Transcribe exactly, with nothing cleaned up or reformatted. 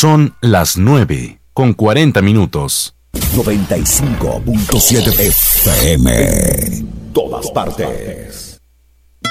Son las nueve con cuarenta minutos. noventa y cinco punto siete F M. Todas partes.